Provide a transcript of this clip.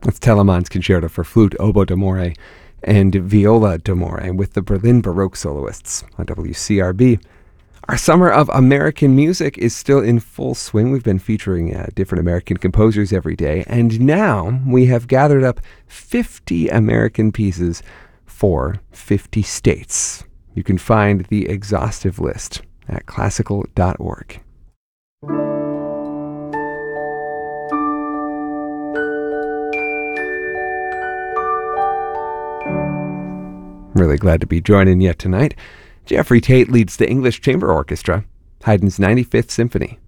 That's Telemann's Concerto for Flute, Oboe d'Amore, and Viola d'Amore with the Berlin Baroque Soloists on WCRB. Our summer of American music is still in full swing. We've been featuring different American composers every day, and now we have gathered up 50 American pieces for 50 states. You can find the exhaustive list at classical.org. Really glad to be joining you tonight. Jeffrey Tate leads the English Chamber Orchestra, Haydn's 95th Symphony.